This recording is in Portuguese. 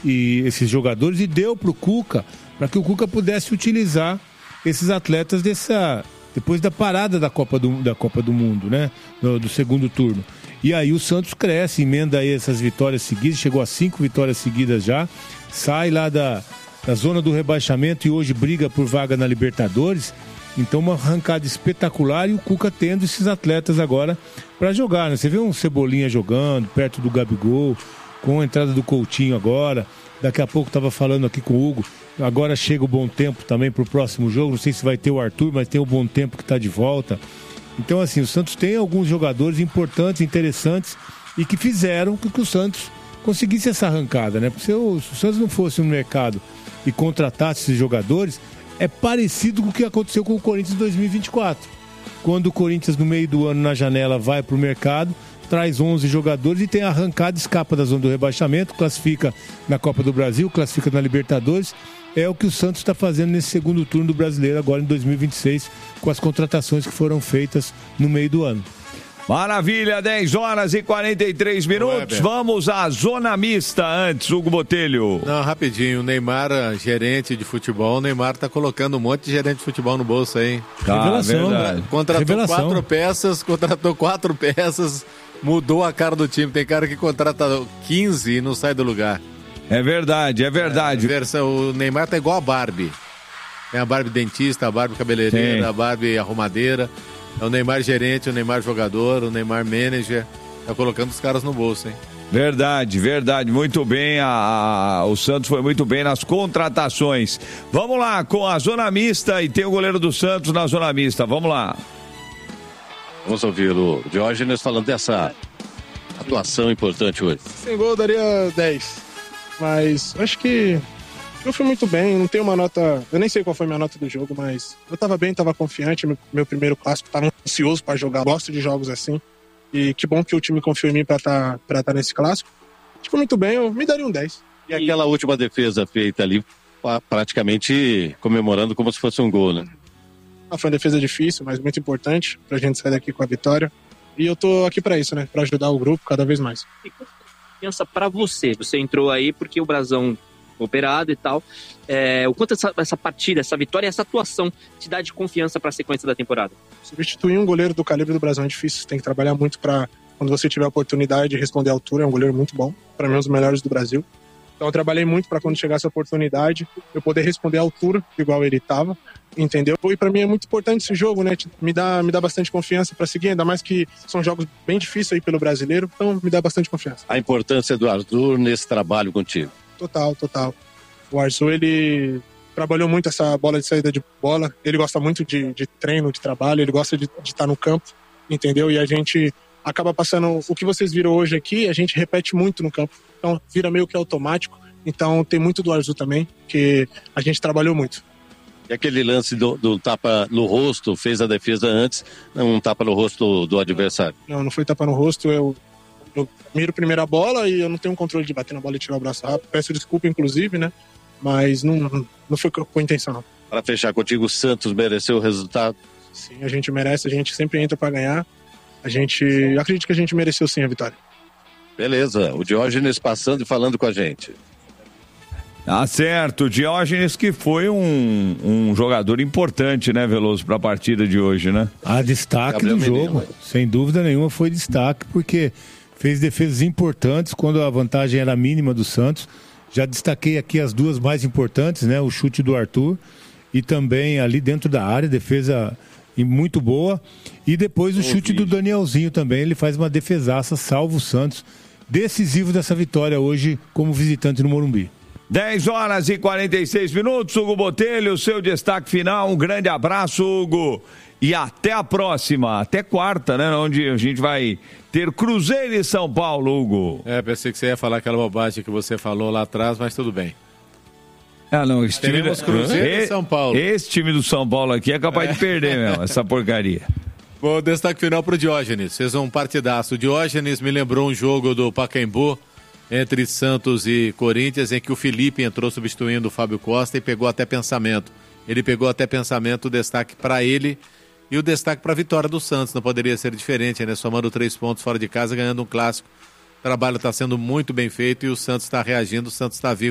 e esses jogadores e deu para o Cuca, para que o Cuca pudesse utilizar esses atletas depois da parada da Copa do Mundo, né? Do segundo turno. E aí o Santos cresce, emenda aí essas vitórias seguidas, chegou a 5 vitórias seguidas já, sai lá da zona do rebaixamento e hoje briga por vaga na Libertadores. Então uma arrancada espetacular e o Cuca tendo esses atletas agora para jogar, né? Você vê um Cebolinha jogando perto do Gabigol, com a entrada do Coutinho agora, daqui a pouco estava falando aqui com o Hugo, agora chega o Bom Tempo também para o próximo jogo, não sei se vai ter o Arthur, mas tem o Bom Tempo que está de volta. Então assim, o Santos tem alguns jogadores importantes, interessantes e que fizeram com que o Santos conseguisse essa arrancada, né? Porque se o Santos não fosse no mercado e contratasse esses jogadores, é parecido com o que aconteceu com o Corinthians em 2024. Quando o Corinthians, no meio do ano, na janela, vai para o mercado, traz 11 jogadores e tem arrancada, escapa da zona do rebaixamento, classifica na Copa do Brasil, classifica na Libertadores. É o que o Santos está fazendo nesse segundo turno do Brasileiro, agora em 2026, com as contratações que foram feitas no meio do ano. Maravilha, 10h43. Vamos à zona mista antes, Hugo Botelho. Não, rapidinho, o Neymar, gerente de futebol, o Neymar tá colocando um monte de gerente de futebol no bolso aí. Revelação, verdade. Contratou quatro peças, mudou a cara do time. Tem cara que contrata 15 e não sai do lugar. É verdade. O Neymar tá igual a Barbie. Tem a Barbie dentista, a Barbie cabeleireira, a Barbie arrumadeira. É o Neymar gerente, o Neymar jogador, o Neymar manager. Tá colocando os caras no bolso, hein? Verdade. Muito bem. O Santos foi muito bem nas contratações. Vamos lá com a zona mista e tem o goleiro do Santos na zona mista. Vamos lá. Vamos ouvir o Diógenes falando dessa atuação importante hoje. Sem gol eu daria 10. Mas acho que eu fui muito bem, não tenho uma nota, eu nem sei qual foi a minha nota do jogo, mas eu tava bem, tava confiante, meu primeiro clássico, tava ansioso pra jogar, gosto de jogos assim, e que bom que o time confiou em mim pra tá nesse clássico. Fui muito bem, eu me daria um 10. E aquela última defesa feita ali, praticamente comemorando como se fosse um gol, né? Foi uma defesa difícil, mas muito importante pra gente sair daqui com a vitória, e eu tô aqui pra isso, né, pra ajudar o grupo cada vez mais. E quanto confiança pra você entrou aí porque o Brasão operado e tal, o quanto essa partida, essa vitória, essa atuação te dá de confiança para a sequência da temporada? Substituir um goleiro do calibre do Brasil é difícil, tem que trabalhar muito para quando você tiver a oportunidade de responder à altura. É um goleiro muito bom, para mim um dos melhores do Brasil, então eu trabalhei muito para quando chegasse a oportunidade eu poder responder à altura igual ele estava, entendeu? E para mim é muito importante esse jogo, né? Me dá bastante confiança para seguir, ainda mais que são jogos bem difíceis aí pelo brasileiro, então me dá bastante confiança. A importância do Arthur nesse trabalho contigo. Total. O Arthur, ele trabalhou muito essa bola de saída de bola, ele gosta muito de treino, de trabalho, ele gosta de estar no campo, entendeu? E a gente acaba passando, o que vocês viram hoje aqui, a gente repete muito no campo, então vira meio que automático, então tem muito do Arthur também, que a gente trabalhou muito. E aquele lance do tapa no rosto, fez a defesa antes, um tapa no rosto do adversário? Não foi tapa no rosto, eu miro primeiro a bola e eu não tenho controle de bater na bola e tirar o braço rápido. Peço desculpa, inclusive, né? Mas não foi com intenção, não. Para fechar contigo, o Santos mereceu o resultado? Sim, a gente merece, a gente sempre entra para ganhar. Acredito que a gente mereceu sim a vitória. Beleza, o Diógenes passando e falando com a gente. Tá certo, o Diógenes que foi um jogador importante, né, Veloso, para a partida de hoje, né? Destaque do jogo, sem dúvida nenhuma foi destaque, porque fez defesas importantes quando a vantagem era mínima do Santos. Já destaquei aqui as duas mais importantes, né? O chute do Arthur e também ali dentro da área, defesa muito boa. E depois o chute do Danielzinho também, ele faz uma defesaça, salva o Santos. Decisivo dessa vitória hoje como visitante no Morumbi. 10h46, Hugo Botelho, seu destaque final, um grande abraço, Hugo, e até a próxima, até quarta, né, onde a gente vai ter Cruzeiro e São Paulo, Hugo. Pensei que você ia falar aquela bobagem que você falou lá atrás, mas tudo bem. Não, esse time Cruzeiro e São Paulo. Esse time do São Paulo aqui é capaz de perder mesmo, essa porcaria. Bom, destaque final pro Diógenes, fez um partidaço. O Diógenes me lembrou um jogo do Pacaembu, entre Santos e Corinthians, em que o Felipe entrou substituindo o Fábio Costa e pegou até pensamento. Ele pegou até pensamento, o destaque para ele e o destaque para a vitória do Santos. Não poderia ser diferente, né? Somando 3 pontos fora de casa, ganhando um clássico. O trabalho está sendo muito bem feito e o Santos está reagindo, o Santos está vivo.